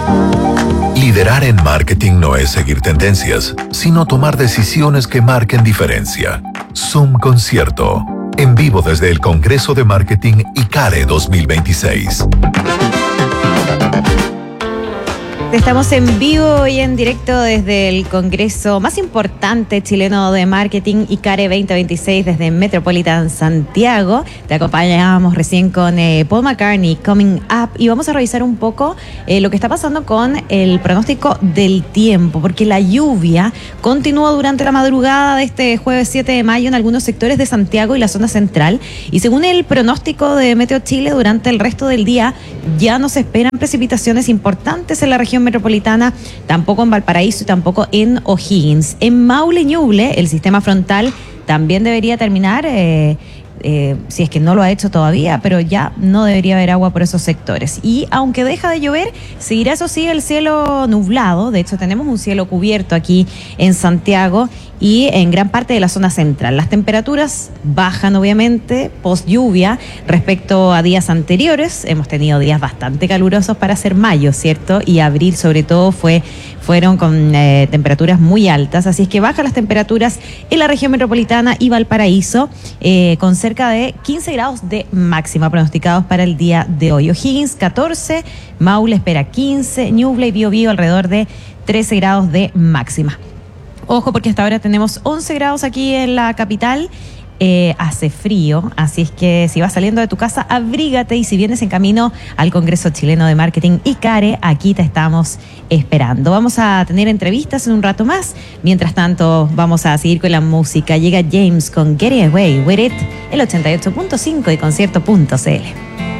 Liderar en marketing no es seguir tendencias, sino tomar decisiones que marquen diferencia. Zoom Concierto, en vivo desde el Congreso de Marketing ICARE 2026. Estamos en vivo y en directo desde el congreso más importante chileno de marketing, ICARE 2026, desde Metropolitan Santiago. Te acompañábamos recién con Paul McCartney, Coming Up, y vamos a revisar un poco lo que está pasando con el pronóstico del tiempo, porque la lluvia continúa durante la madrugada de este jueves 7 de mayo en algunos sectores de Santiago y la zona central, y según el pronóstico de Meteo Chile, durante el resto del día ya no se esperan precipitaciones importantes en la región metropolitana, tampoco en Valparaíso y tampoco en O'Higgins. En Maule y Ñuble, el sistema frontal también debería terminar, si es que no lo ha hecho todavía, pero ya no debería haber agua por esos sectores. Y aunque deja de llover, seguirá, eso sí, el cielo nublado. De hecho, tenemos un cielo cubierto aquí en Santiago y en gran parte de la zona central. Las temperaturas bajan, obviamente, post lluvia respecto a días anteriores. Hemos tenido días bastante calurosos para ser mayo, ¿cierto? Y abril, sobre todo, fueron con temperaturas muy altas. Así es que bajan las temperaturas en la región metropolitana y Valparaíso, con cerca de 15 grados de máxima pronosticados para el día de hoy. O'Higgins 14, Maule espera 15, Ñuble y Biobío alrededor de 13 grados de máxima. Ojo, porque hasta ahora tenemos 11 grados aquí en la capital. Hace frío, así es que si vas saliendo de tu casa, abrígate, y si vienes en camino al Congreso Chileno de Marketing ICARE, aquí te estamos esperando. Vamos a tener entrevistas en un rato más. Mientras tanto, vamos a seguir con la música. Llega James con Get Away With It, el 88.5 y concierto.cl.